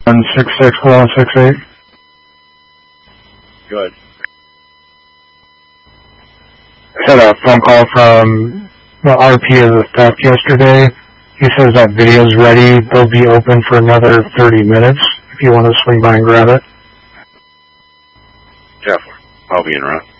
166-1168. Good. I had a phone call from the RP of the theft yesterday. He says that video's ready. They'll be open for another 30 minutes if you want to swing by and grab it. Definitely. I'll be in around.